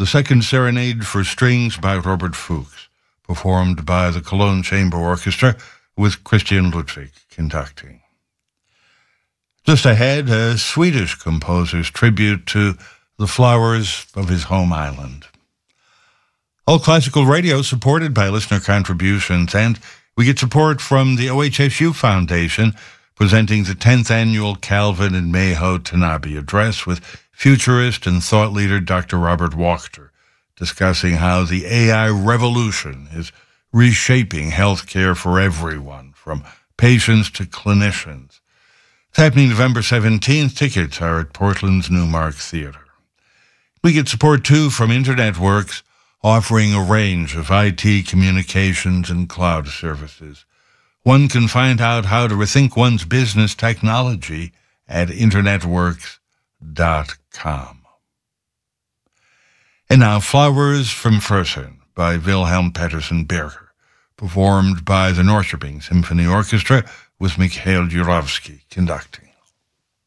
the Second Serenade for Strings by Robert Fuchs, performed by the Cologne Chamber Orchestra with Christian Ludwig conducting. Just ahead, a Swedish composer's tribute to the flowers of his home island. All Classical Radio supported by listener contributions, and we get support from the OHSU Foundation, presenting the 10th annual Calvin and Mayho Tanabe address with futurist and thought leader Dr. Robert Wachter, discussing how the AI revolution is reshaping healthcare for everyone, from patients to clinicians. It's happening November 17th. Tickets are at Portland's Newmark Theater. We get support, too, from InternetWorks, offering a range of IT, communications, and cloud services. One can find out how to rethink one's business technology at internetworks.com. And now, Flowers from Fersen by Wilhelm Petersen Berger, performed by the Norrköping Symphony Orchestra with Mikhail Juravsky conducting.